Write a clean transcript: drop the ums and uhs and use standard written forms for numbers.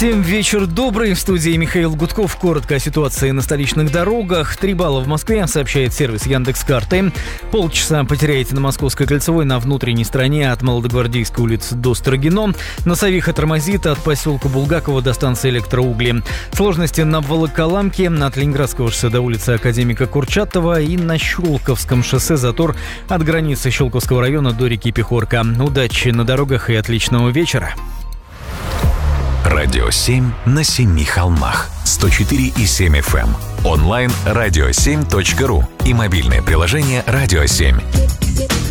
Всем вечер добрый. В студии Михаил Гудков. Коротко о ситуации на столичных дорогах. 3 балла в Москве, сообщает сервис Яндекс.Карты. Полчаса потеряете на Московской кольцевой на внутренней стороне от Молодогвардейской улицы до Строгино. Носовиха тормозит от поселка Булгакова до станции Электроугли. Сложности на Волоколамке, от Ленинградского шоссе до улицы Академика Курчатова и на Щелковском шоссе затор от границы Щелковского района до реки Пехорка. Удачи на дорогах и отличного вечера. Радио 7 на 7 холмах. 104,7 FM. Онлайн radio7.ru и мобильное приложение «Радио 7».